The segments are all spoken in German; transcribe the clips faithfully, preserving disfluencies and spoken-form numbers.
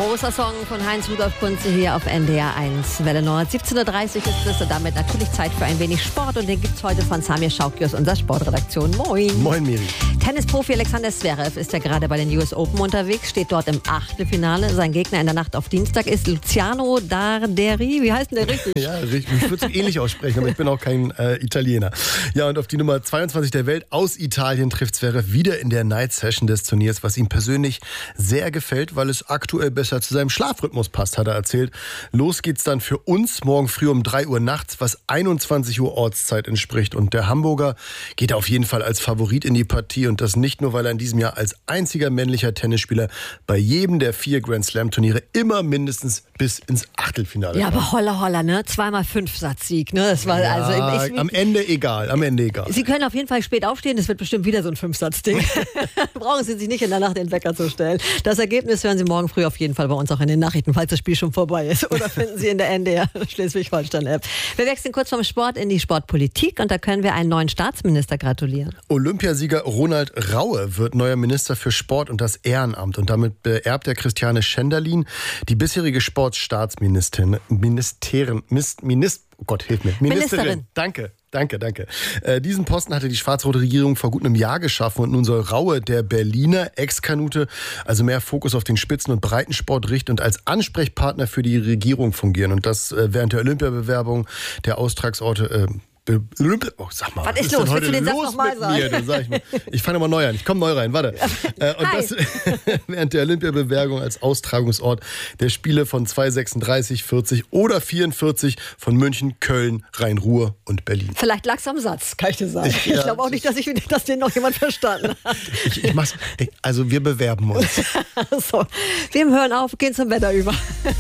Großer Song von Heinz Rudolf Kunze hier auf N D R eins. Welle Nord. siebzehn Uhr dreißig ist es und damit natürlich Zeit für ein wenig Sport. Und den gibt es heute von Samir Schauki aus unserer Sportredaktion. Moin. Moin, Miri. Tennisprofi Alexander Zverev ist ja gerade bei den U S Open unterwegs, steht dort im Achtelfinale. Sein Gegner in der Nacht auf Dienstag ist Luciano Darderi. Wie heißt denn der richtig? Ja, richtig. Ich würde es ähnlich aussprechen, aber ich bin auch kein äh, Italiener. Ja, und auf die Nummer zweiundzwanzig der Welt aus Italien trifft Zverev wieder in der Night Session des Turniers, was ihm persönlich sehr gefällt, weil es aktuell besser zu seinem Schlafrhythmus passt, hat er erzählt. Los geht's dann für uns morgen früh um drei Uhr nachts, was einundzwanzig Uhr Ortszeit entspricht. Und der Hamburger geht auf jeden Fall als Favorit in die Partie. Und das nicht nur, weil er in diesem Jahr als einziger männlicher Tennisspieler bei jedem der vier Grand Slam Turniere immer mindestens bis ins Achtelfinale Ja, kam. aber holla holla, ne? Zweimal Fünfsatzsieg, ne? Das war Ja, also ich, am Ende egal, am Ende egal. Sie können auf jeden Fall spät aufstehen, das wird bestimmt wieder so ein Fünfsatzding. Brauchen Sie sich nicht in der Nacht den Wecker zu stellen. Das Ergebnis hören Sie morgen früh auf jeden Fall bei uns auch in den Nachrichten, falls das Spiel schon vorbei ist. Oder finden Sie in der N D R Schleswig-Holstein-App. Wir wechseln kurz vom Sport in die Sportpolitik und da können wir einen neuen Staatsminister gratulieren. Olympiasieger Ronald Raue wird neuer Minister für Sport und das Ehrenamt. Und damit beerbt er Christiane Schenderlin, die bisherige Sportstaatsministerin. Ministerin, Mist, Minister, oh Gott, hilf mir. Ministerin. Ministerin. Danke. Danke, danke. Äh, diesen Posten hatte die schwarz-rote Regierung vor gut einem Jahr geschaffen und nun soll Raue, der Berliner Ex-Kanute, also mehr Fokus auf den Spitzen- und Breitensport richten und als Ansprechpartner für die Regierung fungieren. Und das äh, während der Olympiabewerbung der Austragsorte äh, Oh, sag mal, was ist ist los? denn Willst du den Satz los noch mal mit sagen? mir? Du, sag ich mal. Ich fange mal neu an. Ich komme neu rein. Warte. Äh, und das während der Olympiabewerbung als Austragungsort der Spiele von zwei sechsunddreißig, vierzig oder vierundvierzig von München, Köln, Rhein-Ruhr und Berlin. Vielleicht lag es am Satz, kann ich dir sagen. Ich, ja, ich glaube auch nicht, dass, ich, dass den noch jemand verstanden hat. Ich, ich mach's, also wir bewerben uns. So, wir hören auf, gehen zum Wetter über.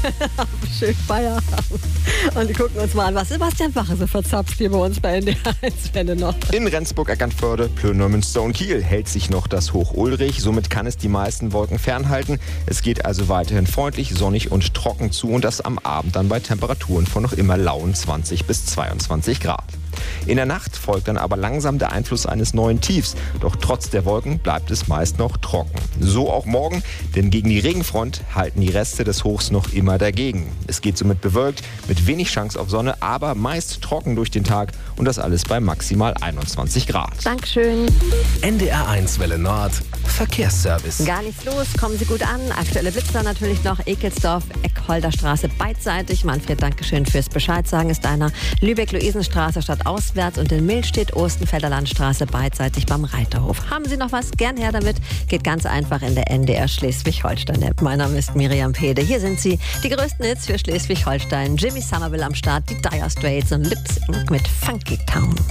Schön Feierabend. Und wir gucken uns mal an, was Sebastian Wache so verzapft hier bei uns bei N D R eins Welle Nord. In Rendsburg-Eckernförde, Plön-Neumünster und Kiel hält sich noch das Hoch Ulrich. Somit kann es die meisten Wolken fernhalten. Es geht also weiterhin freundlich, sonnig und trocken zu und das am Abend dann bei Temperaturen von noch immer lauen zwanzig bis zweiundzwanzig Grad. In der Nacht folgt dann aber langsam der Einfluss eines neuen Tiefs. Doch trotz der Wolken bleibt es meist noch trocken. So auch morgen, denn gegen die Regenfront halten die Reste des Hochs noch immer dagegen. Es geht somit bewölkt, mit wenig Chance auf Sonne, aber meist trocken durch den Tag und das alles bei maximal einundzwanzig Grad. Dankeschön. N D R eins Welle Nord Verkehrsservice. Gar nichts los, kommen Sie gut an. Aktuelle Blitzer natürlich noch. Ekelsdorf, Eckholder Straße beidseitig. Manfred, Dankeschön fürs Bescheid sagen. Ist einer Lübeck-Luisenstraße statt auswärts und in Millstedt, Ostenfelder Landstraße beidseitig beim Reiterhof. Haben Sie noch was? Gern her damit. Geht ganz einfach in der N D R Schleswig-Holstein-App. Mein Name ist Miriam Pede. Hier sind sie, die größten Hits für Schleswig-Holstein. Jimmy Somerville am Start, die Dire Straits und Lip Sync mit Funky Town.